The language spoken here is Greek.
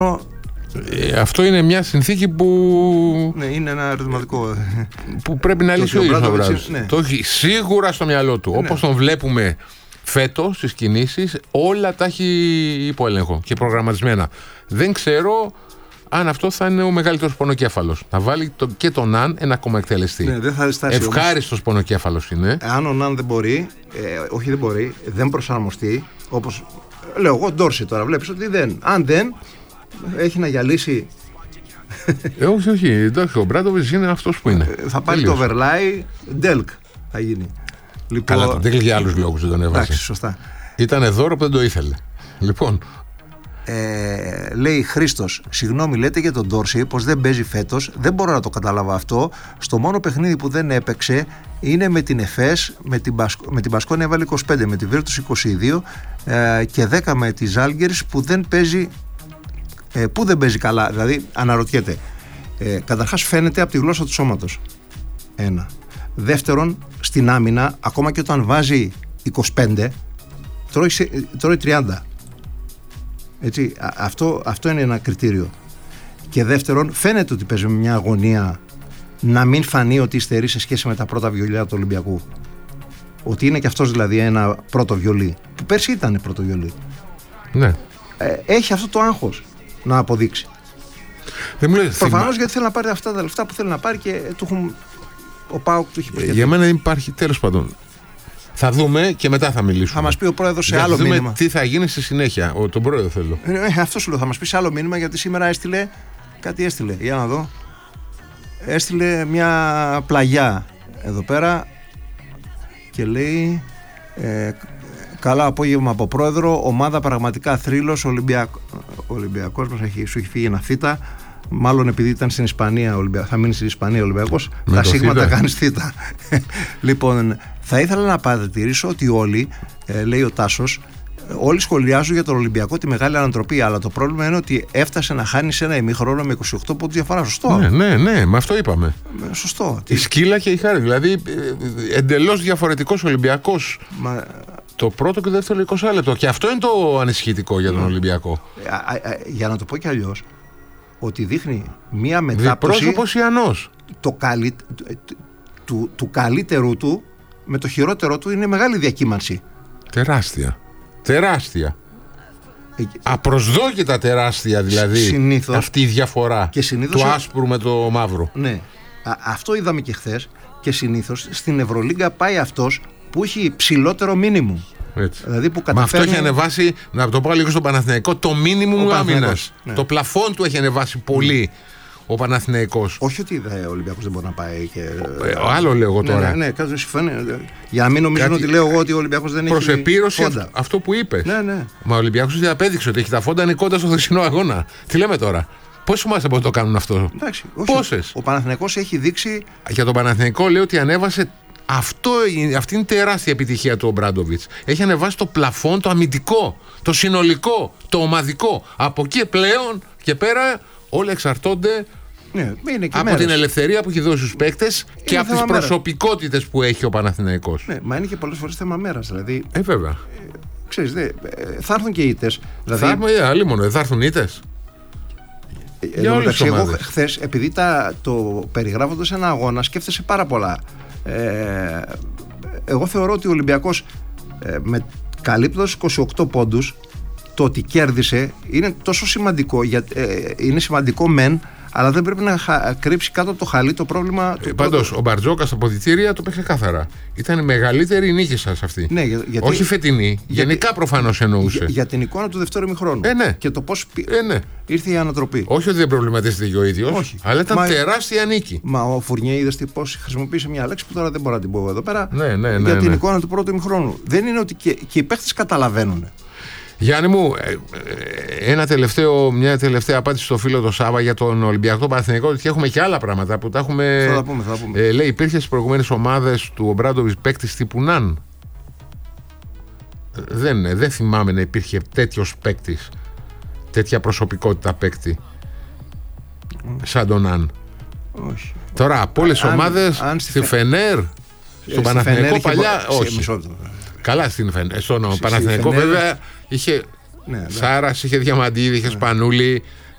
Αυτό είναι μια συνθήκη που. Ναι, είναι ένα ερωτηματικό. Που πρέπει να λύσει ο ίδιος ο Μπράντοβιτς. Ναι. Το έχει σίγουρα στο μυαλό του. Όπως τον βλέπουμε φέτος στις κινήσεις, όλα τα έχει υπό έλεγχο και προγραμματισμένα. Δεν ξέρω αν αυτό θα είναι ο μεγαλύτερος πονοκέφαλος. Να βάλει και τον Ναν ένα ακόμα εκτελεστή. Ναι, δεν θα διστάσει. Ευχάριστος πονοκέφαλος είναι. Αν ο Ναν δεν μπορεί, όχι δεν μπορεί, δεν προσαρμοστεί, όπως λέω εγώ, Ντόρση τώρα, βλέπεις ότι αν δεν έχει να γυαλίσει. Όχι, εντάξει, ο Μπράντοβιτς είναι αυτός που είναι. Θα πάρει το overlay, Ντέλκ θα γίνει. Λοιπόν, καλά, τον Ντέλκ για άλλους λόγους δεν τον έβαζε. Εντάξει, σωστά. Ήταν δώρο που δεν το ήθελε. Λοιπόν. Λέει Χρήστος, συγγνώμη, λέτε για τον Ντόρση πως δεν παίζει φέτος. Δεν μπορώ να το καταλάβω αυτό. Στο μόνο παιχνίδι που δεν έπαιξε είναι με την ΕΦΕΣ, με την Μπασκόνια έβαλε 25, με τη Βίρτους 22 και 10 με τη Ζάλγκιρις που δεν παίζει καλά. Δηλαδή αναρωτιέται, καταρχάς φαίνεται από τη γλώσσα του σώματος. Ένα. Δεύτερον, στην άμυνα, ακόμα και όταν βάζει 25 τρώει 30. Έτσι, αυτό είναι ένα κριτήριο. Και δεύτερον, φαίνεται ότι παίζει με μια αγωνία να μην φανεί ότι υστερεί σε σχέση με τα πρώτα βιολιά του Ολυμπιακού. Ότι είναι και αυτός δηλαδή ένα πρώτο βιολί, που πέρσι ήταν πρώτο βιολί. Ναι. Έχει αυτό το άγχος να αποδείξει. Προφανώς γιατί θέλει να πάρει αυτά τα λεφτά που θέλει να πάρει και ο ΠΑΟΚ του έχει προσθέτει. Για μένα δεν υπάρχει, τέλος πάντων. Θα δούμε και μετά θα μιλήσουμε. Θα μας πει ο πρόεδρος σε άλλο μήνυμα. Τι θα γίνει στη συνέχεια. Τον πρόεδρο θέλω. Αυτό σου λέω. Θα μας πει σε άλλο μήνυμα, γιατί σήμερα έστειλε. Για να δω. Έστειλε μια πλαγιά εδώ πέρα και λέει καλά απόγευμα από πρόεδρο. Ομάδα πραγματικά θρύλος. Ολυμπιακός μας σου έχει φύγει ένα θήτα. Μάλλον επειδή ήταν στην Ισπανία, θα μείνει στην Ισπανία ο Ολυμπιακός. Τα σίγματα κάνεις θήτα. Λοιπόν, θα ήθελα να παρατηρήσω ότι όλοι, λέει ο Τάσος, όλοι σχολιάζουν για τον Ολυμπιακό τη μεγάλη ανατροπή. Αλλά το πρόβλημα είναι ότι έφτασε να χάνει σε ένα ημίχρονο με 28 πόντους διαφορά. Σωστό. Ναι, με αυτό είπαμε. Σωστό. Η σκύλα και η χάρη. Δηλαδή, εντελώς διαφορετικός Ολυμπιακός. Το πρώτο και το δεύτερο 20 λεπτό. Και αυτό είναι το ανησυχητικό για τον Ολυμπιακό. Για να το πω κι αλλιώς, ότι δείχνει μία μετάπτωση. Διπρόσωπος Ιαννός. Του καλύτερου του με το χειρότερο του είναι μεγάλη διακύμανση. Τεράστια. Απροσδόκητα τεράστια δηλαδή. Συνήθως, αυτή η διαφορά του άσπρου με το μαύρο. Ναι. Αυτό είδαμε και χθες. Και συνήθως στην Ευρωλίγκα πάει αυτός που έχει ψηλότερο μίνιμουμ. Δηλαδή που καταφέρνει... Μα αυτό έχει ανεβάσει, να το πω λίγο στον Παναθηναϊκό, το μίνιμουμ άμυνας. Ναι. Το πλαφόν του έχει ανεβάσει πολύ ο Παναθηναϊκός. Όχι ότι ο Ολυμπιακός δεν μπορεί να πάει και... Άλλο λέω εγώ τώρα. Ναι, κάτι συμφωνεί. Για να μην νομίζουν ότι λέω εγώ ότι ο Ολυμπιακός δεν έχει προσεπήρωση αυτό που είπες. Ναι. Μα ο Ολυμπιακός δεν απέδειξε ότι έχει τα φόντα, είναι κοντά στο χθεσινό αγώνα. Τι λέμε τώρα. Πόσες ομάδες μπορούν να το κάνουν αυτό. Εντάξει, πόσες. Ο Παναθηναϊκός έχει δείξει... Για τον Παναθηναϊκό λέω ότι ανέβασε. Αυτή είναι τεράστια επιτυχία του Μπράντοβιτς. Έχει ανεβάσει το πλαφόν, το αμυντικό, το συνολικό, το ομαδικό. Από εκεί πλέον και πέρα όλα εξαρτώνται από την ελευθερία που έχει δώσει στους παίκτες και από τις προσωπικότητες που έχει ο Παναθηναϊκός. Ναι, μα είναι και πολλές φορές θέμα μέρας. Δηλαδή, βέβαια. Ξέρεις, θα έρθουν και ήττες. Δηλαδή, θα έρθουν ήττες. Εγώ χθες, επειδή το περιγράφοντας ένα αγώνα, σκέφτεσαι πάρα πολλά. Εγώ θεωρώ ότι ο Ολυμπιακός καλύπτοντας 28 πόντους, το ότι κέρδισε είναι τόσο σημαντικό, είναι σημαντικό μεν, αλλά δεν πρέπει να κρύψει κάτω από το χαλί το πρόβλημα του. Πάντως, ο Μπαρτζόκας στα αποδυτήρια το παίξε κάθαρα. Ήταν η μεγαλύτερη νίκη σας αυτή. Ναι, όχι φετινή. Γενικά προφανώς εννοούσε. Για την εικόνα του δεύτερου ημιχρόνου. Ναι. Και το πώς ήρθε η ανατροπή. Όχι ότι δεν προβληματίστηκε ο ίδιος, αλλά ήταν τεράστια νίκη. Μα ο Φουρνιέ είδες πώς χρησιμοποίησε μια λέξη που τώρα δεν μπορώ να την πω εδώ πέρα. Ναι, για την εικόνα του πρώτου ημιχρόνου. Δεν είναι ότι και οι παίχτες καταλαβαίνουν. Γιάννη μου, μια τελευταία απάντηση στο φίλο το Σάβα για τον Ολυμπιακό Παναθηναϊκό, ότι έχουμε και άλλα πράγματα που τα έχουμε. Θα τα πούμε. Λέει, υπήρχε στις προηγούμενες ομάδες του Ομπράντοβιτς παίκτης τύπου Ναν. Δεν θυμάμαι να υπήρχε τέτοιος παίκτης, τέτοια προσωπικότητα παίκτη σαν τον Ναν. Όχι. Τώρα από όλες τις ομάδες, στη Φενέρ, στον Παναθηναϊκό παλιά, όχι. Καλά στον Παναθηναϊκό βέβαια είχε Σάρας, είχε Διαμαντίδη, είχε Σπανούλη,